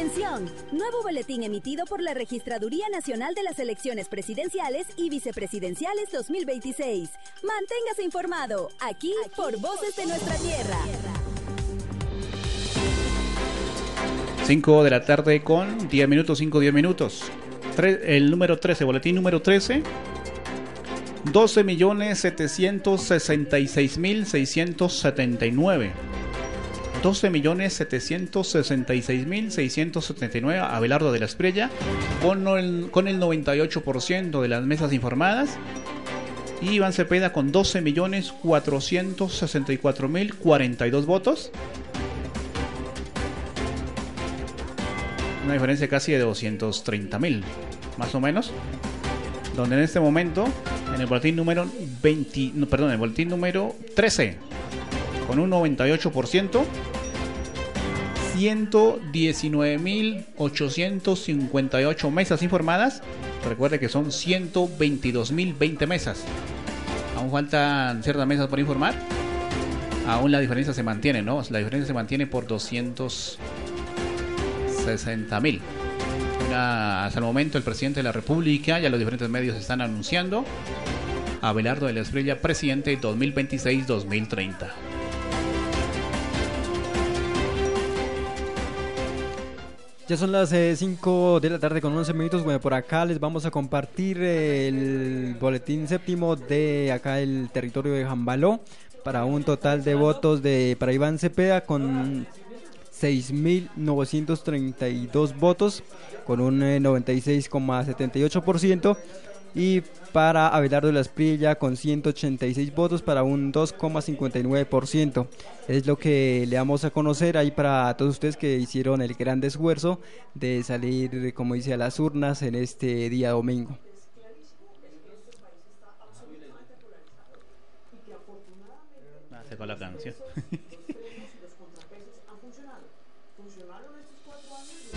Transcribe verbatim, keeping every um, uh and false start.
Atención, nuevo boletín emitido por la Registraduría Nacional de las Elecciones Presidenciales y Vicepresidenciales dos mil veintiséis. Manténgase informado, aquí, aquí por Voces de Nuestra Tierra. cinco de la tarde con diez minutos, cinco, diez minutos. El número trece, boletín número trece. doce millones setecientos sesenta y seis mil seiscientos setenta y nueve. doce millones setecientos sesenta y seis mil seiscientos setenta y nueve. Abelardo de la Espriella con el, con el noventa y ocho por ciento de las mesas informadas. Y Iván Cepeda con doce millones cuatrocientos sesenta y cuatro mil cuarenta y dos votos. Una diferencia casi de doscientos treinta mil, más o menos. Donde en este momento, en el boletín número veinte, no, perdón, el boletín número trece, con un noventa y ocho por ciento, ciento diecinueve mil ochocientos cincuenta y ocho mesas informadas. Recuerde que son ciento veintidós mil veinte mesas. Aún faltan ciertas mesas por informar. Aún la diferencia se mantiene, ¿no? La diferencia se mantiene por doscientos sesenta mil. Hasta el momento el presidente de la República, ya los diferentes medios están anunciando a Abelardo de la Espriella presidente dos mil veintiséis dos mil treinta. Ya son las cinco de la tarde con once minutos. Bueno, por acá les vamos a compartir el boletín séptimo de acá el territorio de Jambaló, para un total de votos de para Iván Cepeda con seis mil novecientos treinta y dos votos, con un eh, noventa y seis coma setenta y ocho por ciento, y para Abelardo de la Espriella con ciento ochenta y seis votos para un dos coma cincuenta y nueve por ciento. Es lo que le damos a conocer ahí para todos ustedes que hicieron el gran esfuerzo de salir, como dice, a las urnas en este día domingo. Con la canción.